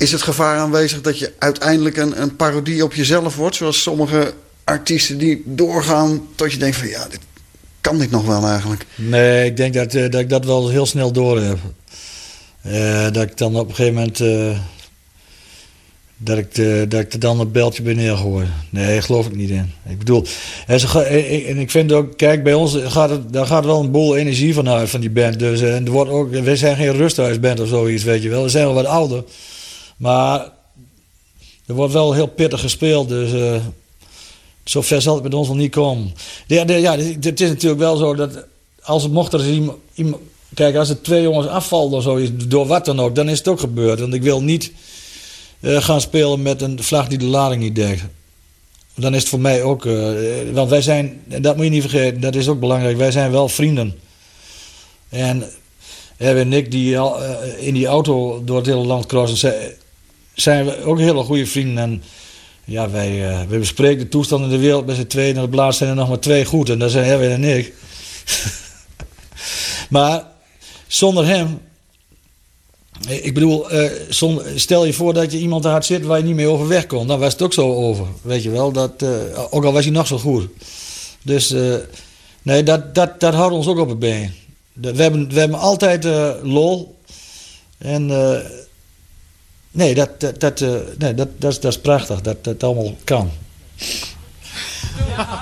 is het gevaar aanwezig dat je uiteindelijk een parodie op jezelf wordt? Zoals sommige artiesten die doorgaan tot je denkt van ja, kan dit nog wel eigenlijk? Nee, ik denk dat ik dat wel heel snel door heb. Dat ik dan op een gegeven moment... dat ik er dan een beltje bij neergooi. Nee, daar geloof ik niet in. Ik bedoel, en ik vind ook, kijk, bij ons daar gaat wel een boel energie vanuit van die band. Dus, en er wordt ook, wij zijn geen rusthuisband of zoiets, weet je wel. We zijn wel wat ouder. Maar er wordt wel heel pittig gespeeld, dus zover zal het met ons nog niet komen. Het is natuurlijk wel zo dat als het mocht er iemand... Kijk, als er 2 jongens afvallen of zoiets, door wat dan ook, dan is het ook gebeurd. Want ik wil niet... gaan spelen met een vlag die de lading niet dekt. Dan is het voor mij ook... want wij zijn, en dat moet je niet vergeten, dat is ook belangrijk, wij zijn wel vrienden. En Erwin en ik, die in die auto door het hele land crossen, zijn we ook hele goede vrienden. En ja, wij bespreken de toestand in de wereld met z'n tweeën. En op het laatst zijn er nog maar 2 goed. En dat zijn Erwin en ik. Maar zonder hem... Ik bedoel, stel je voor dat je iemand had zitten waar je niet meer overweg kon. Dan was het ook zo over, weet je wel. Ook al was hij nog zo goed. Dus nee, dat houdt ons ook op het been. We hebben altijd lol. En nee, dat is prachtig dat allemaal kan. Ja.